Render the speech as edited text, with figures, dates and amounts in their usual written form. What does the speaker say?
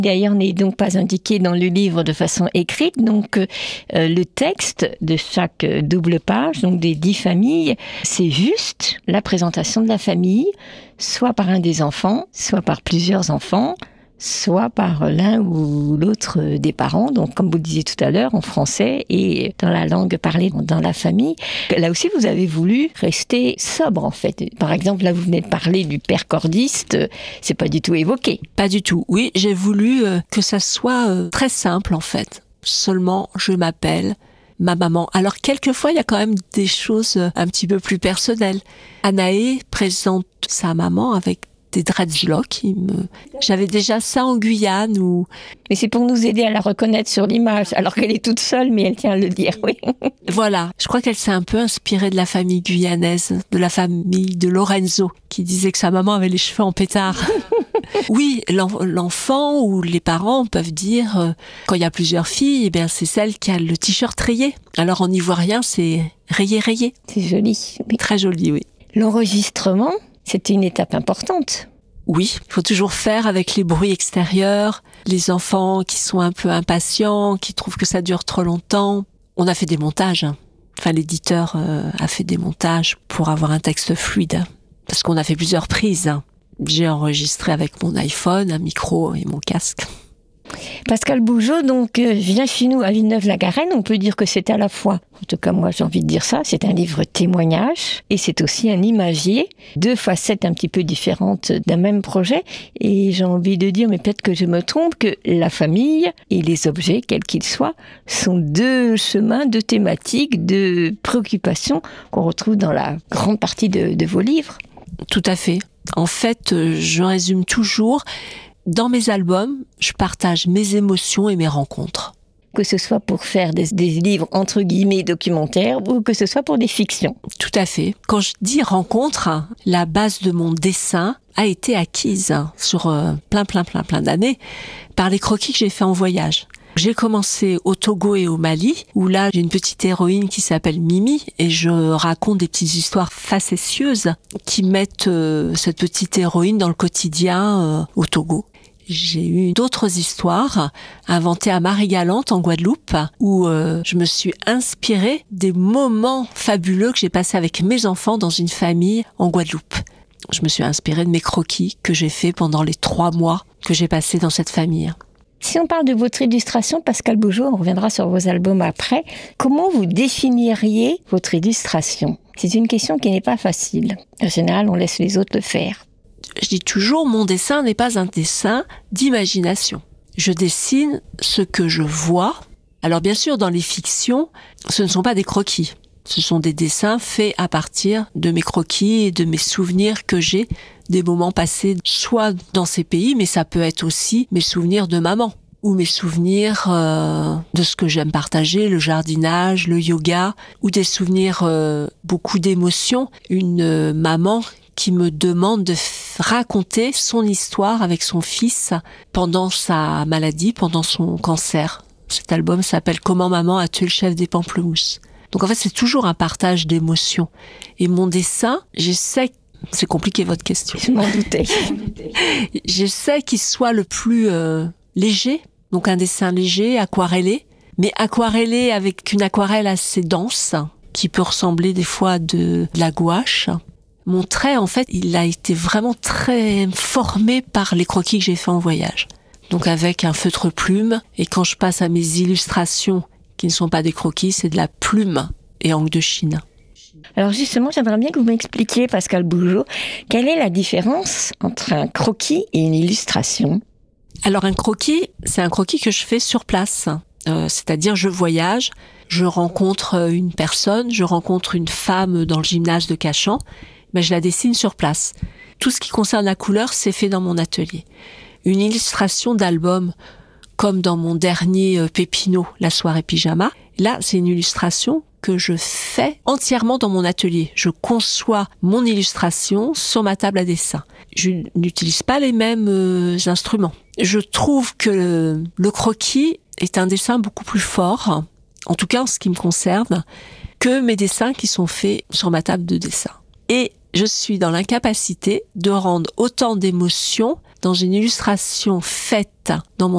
D'ailleurs, n'est donc pas indiqué dans le livre de façon écrite. Donc, le texte de chaque double page, donc des 10 familles, c'est juste la présentation de la famille, soit par un des enfants, soit par plusieurs enfants, soit par l'un ou l'autre des parents, donc comme vous le disiez tout à l'heure, en français et dans la langue parlée dans la famille. Là aussi, vous avez voulu rester sobre, en fait. Par exemple, là, vous venez de parler du père cordiste, c'est pas du tout évoqué. Pas du tout. Oui, j'ai voulu que ça soit très simple, en fait. Seulement, je m'appelle ma maman. Alors, quelquefois, il y a quand même des choses un petit peu plus personnelles. Anaé présente sa maman avec des dreadlocks. J'avais déjà ça en Guyane. Mais c'est pour nous aider à la reconnaître sur l'image, alors qu'elle est toute seule, mais elle tient à le dire, oui. Voilà, je crois qu'elle s'est un peu inspirée de la famille guyanaise, de la famille de Lorenzo, qui disait que sa maman avait les cheveux en pétard. Oui, l'enfant ou les parents peuvent dire, quand il y a plusieurs filles, eh bien c'est celle qui a le t-shirt rayé. Alors en ivoirien, c'est rayé. C'est joli. Oui. Très joli, oui. L'enregistrement, c'était une étape importante. Oui, il faut toujours faire avec les bruits extérieurs, les enfants qui sont un peu impatients, qui trouvent que ça dure trop longtemps. On a fait des montages. Enfin, l'éditeur a fait des montages pour avoir un texte fluide. Parce qu'on a fait plusieurs prises. J'ai enregistré avec mon iPhone, un micro et mon casque. Pascal Bougeot, donc, vient chez nous à Villeneuve-la-Garenne. On peut dire que c'est à la fois, en tout cas moi j'ai envie de dire ça, c'est un livre témoignage et c'est aussi un imagier, 2 facettes un petit peu différentes d'un même projet. Et j'ai envie de dire, mais peut-être que je me trompe, que la famille et les objets, quels qu'ils soient, sont 2 chemins, 2 thématiques, 2 préoccupations qu'on retrouve dans la grande partie de vos livres. Tout à fait. En fait, je résume toujours. Dans mes albums, je partage mes émotions et mes rencontres. Que ce soit pour faire des livres entre guillemets documentaires ou que ce soit pour des fictions. Tout à fait. Quand je dis rencontre, la base de mon dessin a été acquise sur plein d'années par les croquis que j'ai fait en voyage. J'ai commencé au Togo et au Mali, où là, j'ai une petite héroïne qui s'appelle Mimi, et je raconte des petites histoires facétieuses qui mettent cette petite héroïne dans le quotidien au Togo. J'ai eu d'autres histoires inventées à Marie-Galante, en Guadeloupe, où je me suis inspirée des moments fabuleux que j'ai passés avec mes enfants dans une famille en Guadeloupe. Je me suis inspirée de mes croquis que j'ai faits pendant les 3 mois que j'ai passés dans cette famille. Si on parle de votre illustration, Pascal Bougeot, on reviendra sur vos albums après, comment vous définiriez votre illustration ? C'est une question qui n'est pas facile. En général, on laisse les autres le faire. Je dis toujours, mon dessin n'est pas un dessin d'imagination. Je dessine ce que je vois. Alors bien sûr, dans les fictions, ce ne sont pas des croquis. Ce sont des dessins faits à partir de mes croquis et de mes souvenirs que j'ai des moments passés, soit dans ces pays, mais ça peut être aussi mes souvenirs de maman, ou mes souvenirs de ce que j'aime partager, le jardinage, le yoga, ou des souvenirs, beaucoup d'émotions. Une maman qui me demande de raconter son histoire avec son fils pendant sa maladie, pendant son cancer. Cet album s'appelle « Comment maman a tué le chef des pamplemousses ». Donc en fait, c'est toujours un partage d'émotions. Et mon dessin, j'essaie, c'est compliqué votre question. Je m'en doutais. J'essaie qu'il soit le plus léger, donc un dessin léger, aquarellé, mais aquarellé avec une aquarelle assez dense, qui peut ressembler des fois de la gouache. Mon trait, en fait, il a été vraiment très formé par les croquis que j'ai fait en voyage. Donc avec un feutre plume, et quand je passe à mes illustrations, qui ne sont pas des croquis, c'est de la plume et encre de Chine. Alors justement, j'aimerais bien que vous m'expliquiez, Pascal Bougeot, quelle est la différence entre un croquis et une illustration ? Alors un croquis, c'est un croquis que je fais sur place. C'est-à-dire je voyage, je rencontre une personne, je rencontre une femme dans le gymnase de Cachan, mais je la dessine sur place. Tout ce qui concerne la couleur, c'est fait dans mon atelier. Une illustration d'album, comme dans mon dernier Pépino, La soirée pyjama, là, c'est une illustration que je fais entièrement dans mon atelier. Je conçois mon illustration sur ma table à dessin. Je n'utilise pas les mêmes instruments. Je trouve que le croquis est un dessin beaucoup plus fort, en tout cas en ce qui me concerne, que mes dessins qui sont faits sur ma table de dessin. Et je suis dans l'incapacité de rendre autant d'émotions dans une illustration faite dans mon